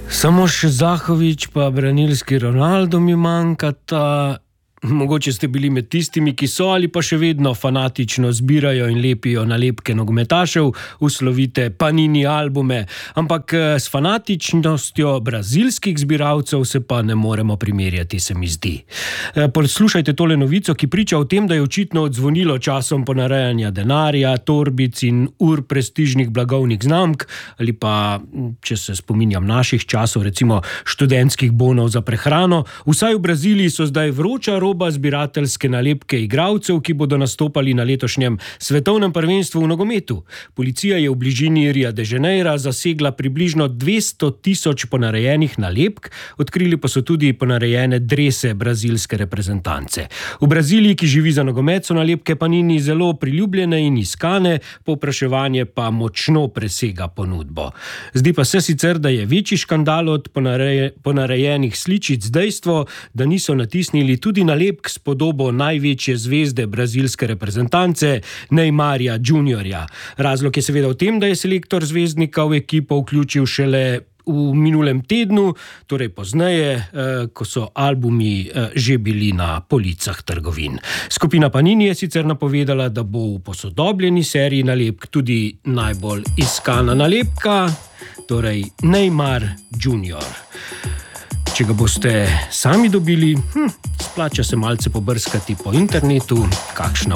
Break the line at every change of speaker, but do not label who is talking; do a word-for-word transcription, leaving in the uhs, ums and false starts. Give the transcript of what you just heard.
Samo še Zahovič pa branilski Ronaldo mi manjkata. Mogoče ste bili med tistimi, ki so ali pa še vedno fanatično zbirajo in lepijo nalepke nogometašev v slovite Panini albume, ampak s fanatičnostjo brazilskih zbiralcev se pa ne moremo primerjati, se mi zdi. Poslušajte tole novico, ki priča o tem, da je očitno odzvonilo časom ponarejanja denarja, torbic in ur prestižnih blagovnih znamk, ali pa, če se spominjam naših časov, recimo študentskih bonov za prehrano. Vsaj v Braziliji so zdaj vroča roba zbirateljske nalepke igralcev, ki bodo nastopali na letošnjem svetovnem prvenstvu v nogometu. Policija je v bližini Ria de Janeira zasegla približno dvesto tisoč ponarejenih nalepk, odkrili pa so tudi ponarejene drese brazilske reprezentance. V Braziliji, ki živi za nogomet, so nalepke Panini zelo priljubljene in iskane, povpraševanje pa močno presega ponudbo. Zdi pa se sicer, da je večji škandal od ponareje, ponarejenih sličic dejstvo, da niso natisnili tudi na nalepk s podobo največje zvezde brazilske reprezentance Neymarja juniorja. Razlog je seveda v tem, da je selektor zvezdnika v ekipo vključil šele v minulem tednu, torej pozneje, ko so albumi že bili na policah trgovin. Skupina Panini je sicer napovedala, da bo v posodobljeni seriji nalepk tudi najbolj iskana nalepka, torej Neymar junior. Če ga boste sami dobili, hm, splača se malce pobrskati po internetu, kakšna